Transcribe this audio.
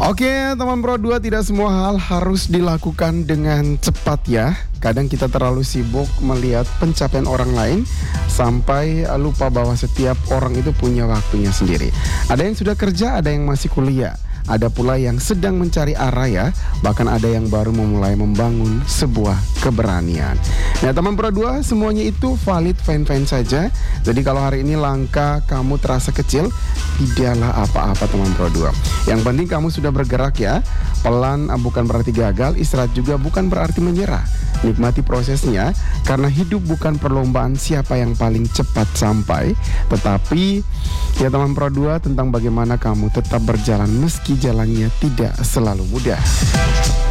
Oke, teman Pro 2, tidak semua hal harus dilakukan dengan cepat ya. Kadang kita terlalu sibuk melihat pencapaian orang lain sampai lupa bahwa setiap orang itu punya waktunya sendiri. Ada yang sudah kerja, ada yang masih kuliah. Ada pula yang sedang mencari arah ya. Bahkan ada yang baru memulai membangun sebuah keberanian. Nah teman Pro 2, semuanya itu valid, fine-fine saja. Jadi kalau hari ini langkah kamu terasa kecil, tidaklah apa-apa teman Pro 2. Yang penting kamu sudah bergerak ya. Pelan bukan berarti gagal, istirahat juga bukan berarti menyerah. Nikmati prosesnya, karena hidup bukan perlombaan siapa yang paling cepat sampai, tetapi ya teman Pro 2, tentang bagaimana kamu tetap berjalan meski jalannya tidak selalu mudah.